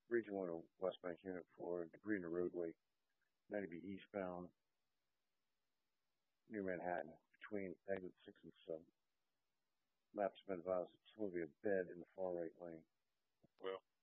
Region 1 of West Bank Unit for debris in the roadway. 90B eastbound near Manhattan between exit 6 and 7. Maps been advised it's going to be a bed in the far right lane. Well,